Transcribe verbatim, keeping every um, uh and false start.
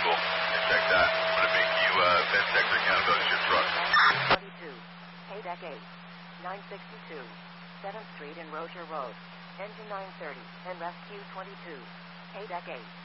Cool. Check that. I'm going to make you uh, Vent Sector Accountability as your truck. twenty-two, Paydeck eight, nine sixty-two, seventh Street and Rozier Road. Engine nine thirty and Rescue twenty-two, Paydeck eight.